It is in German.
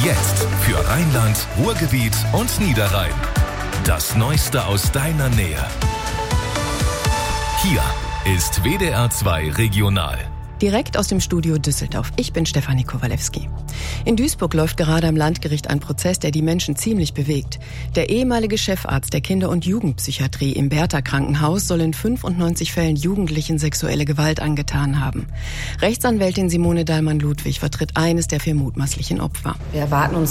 Jetzt für Rheinland, Ruhrgebiet und Niederrhein. Das Neueste aus deiner Nähe. Hier ist WDR 2 Regional. Direkt aus dem Studio Düsseldorf. Ich bin Stefanie Kowalewski. In Duisburg läuft gerade am Landgericht ein Prozess, der die Menschen ziemlich bewegt. Der ehemalige Chefarzt der Kinder- und Jugendpsychiatrie im Bertha-Krankenhaus soll in 95 Fällen Jugendlichen sexuelle Gewalt angetan haben. Rechtsanwältin Simone Dahlmann-Ludwig vertritt eines der 4 mutmaßlichen Opfer. Wir erwarten uns